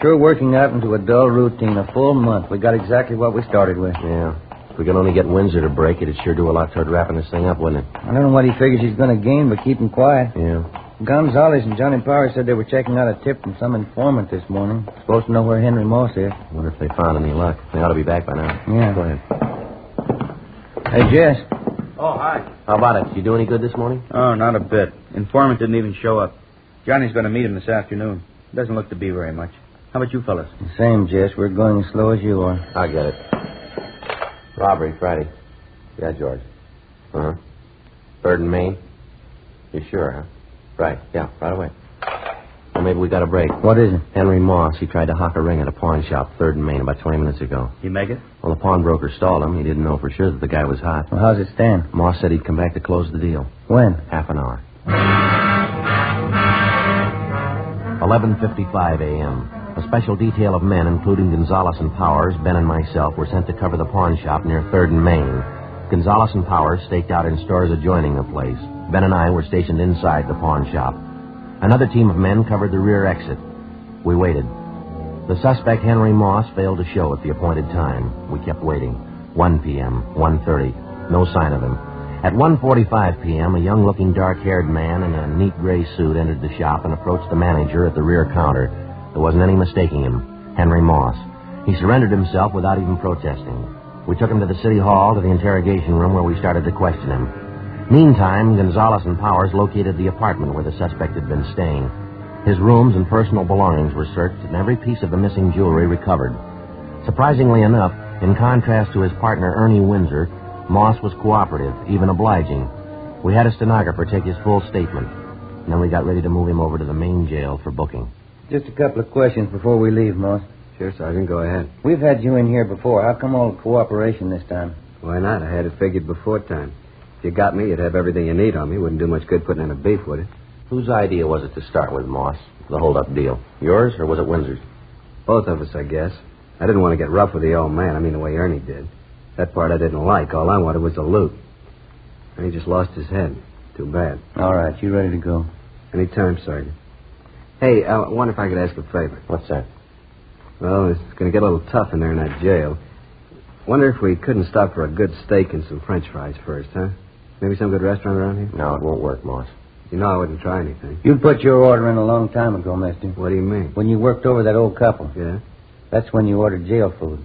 sure working out into a dull routine. A full month. We got exactly what we started with. Yeah. If we could only get Windsor to break it, it'd sure do a lot toward wrapping this thing up, wouldn't it? I don't know what he figures he's going to gain, but keep him quiet. Yeah. Gonzalez and Johnny Powers said they were checking out a tip from some informant this morning. Supposed to know where Henry Moss is. I wonder if they found any luck. They ought to be back by now. Yeah. Go ahead. Hey, Jess. Oh, hi. How about it? Did you do any good this morning? Oh, not a bit. Informant didn't even show up. Johnny's going to meet him this afternoon. Doesn't look to be very much. How about you fellas? The same, Jess. We're going as slow as you are. I get it. Robbery, Friday. Yeah, George. Uh-huh. 3rd and Main? You sure, huh? Right. Yeah, right away. Well, maybe we got a break. What is it? Henry Moss. He tried to hock a ring at a pawn shop, 3rd and Main, about 20 minutes ago. You make it? Well, the pawnbroker stalled him. He didn't know for sure that the guy was hot. Well, how's it stand? Moss said he'd come back to close the deal. When? Half an hour. 11:55 a.m. A special detail of men, including Gonzalez and Powers, Ben and myself, were sent to cover the pawn shop near 3rd and Main. Gonzalez and Powers staked out in stores adjoining the place. Ben and I were stationed inside the pawn shop. Another team of men covered the rear exit. We waited. The suspect, Henry Moss, failed to show at the appointed time. We kept waiting. 1 p.m., 1:30. No sign of him. At 1:45 p.m., a young-looking, dark-haired man in a neat gray suit entered the shop and approached the manager at the rear counter. There wasn't any mistaking him. Henry Moss. He surrendered himself without even protesting. We took him to the city hall, to the interrogation room, where we started to question him. Meantime, Gonzalez and Powers located the apartment where the suspect had been staying. His rooms and personal belongings were searched and every piece of the missing jewelry recovered. Surprisingly enough, in contrast to his partner Ernie Windsor, Moss was cooperative, even obliging. We had a stenographer take his full statement. And then we got ready to move him over to the main jail for booking. Just a couple of questions before we leave, Moss. Sure, Sergeant. Go ahead. We've had you in here before. How come all the cooperation this time? Why not? I had it figured before time. If you got me, you'd have everything you need on me. Wouldn't do much good putting in a beef, would it? Whose idea was it to start with, Moss? The hold-up deal. Yours, or was it Windsor's? Both of us, I guess. I didn't want to get rough with the old man. I mean, the way Ernie did. That part I didn't like. All I wanted was the loot. And he just lost his head. Too bad. All right, you ready to go? Any time, Sergeant. Hey, I wonder if I could ask a favor. What's that? Well, it's going to get a little tough in there in that jail. Wonder if we couldn't stop for a good steak and some French fries first, huh? Maybe some good restaurant around here? No, it won't work, Moss. You know I wouldn't try anything. You put your order in a long time ago, mister. What do you mean? When you worked over that old couple. Yeah? That's when you ordered jail food.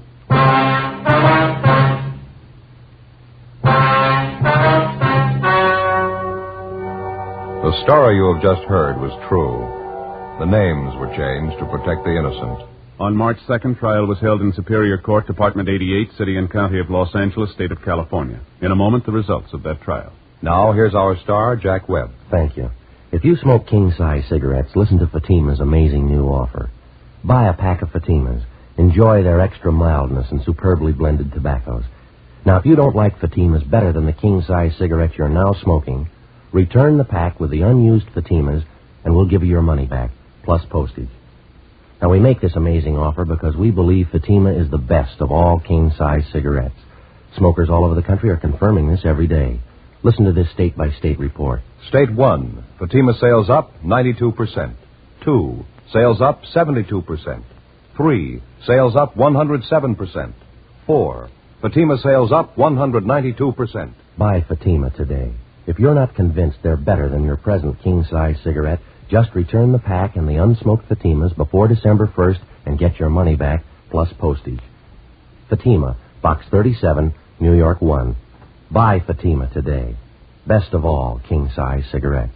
The story you have just heard was true. The names were changed to protect the innocent. On March 2nd, trial was held in Superior Court, Department 88, City and County of Los Angeles, State of California. In a moment, the results of that trial. Now, here's our star, Jack Webb. Thank you. If you smoke king-size cigarettes, listen to Fatima's amazing new offer. Buy a pack of Fatimas. Enjoy their extra mildness and superbly blended tobaccos. Now, if you don't like Fatimas better than the king-size cigarettes you're now smoking, return the pack with the unused Fatimas, and we'll give you your money back, plus postage. Now, we make this amazing offer because we believe Fatima is the best of all king-size cigarettes. Smokers all over the country are confirming this every day. Listen to this state-by-state report. State 1, Fatima sales up 92%. 2, sales up 72%. 3, sales up 107%. 4, Fatima sales up 192%. Buy Fatima today. If you're not convinced they're better than your present king-size cigarette, just return the pack and the unsmoked Fatimas before December 1st and get your money back, plus postage. Fatima, Box 37, New York 1. Buy Fatima today. Best of all king-size cigarettes.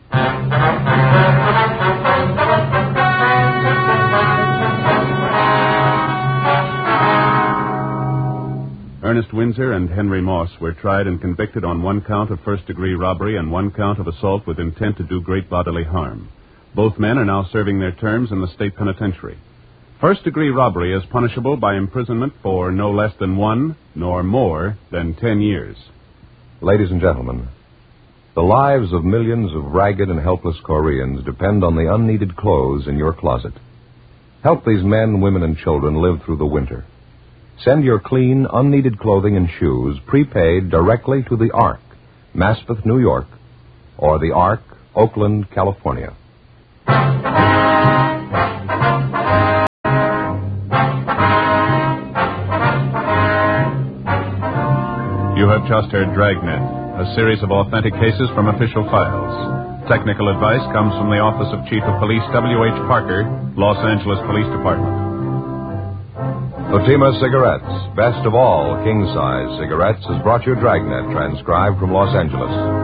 Ernest Windsor and Henry Moss were tried and convicted on one count of first-degree robbery and one count of assault with intent to do great bodily harm. Both men are now serving their terms in the state penitentiary. First-degree robbery is punishable by imprisonment for no less than 1 nor more than 10 years. Ladies and gentlemen, the lives of millions of ragged and helpless Koreans depend on the unneeded clothes in your closet. Help these men, women, and children live through the winter. Send your clean, unneeded clothing and shoes prepaid directly to the Ark, Maspeth, New York, or the Ark, Oakland, California. You have just heard Dragnet, a series of authentic cases from official files. Technical advice comes from the Office of Chief of Police W.H. Parker, Los Angeles Police Department. Fatima Cigarettes, best of all king-size cigarettes, has brought you Dragnet, transcribed from Los Angeles.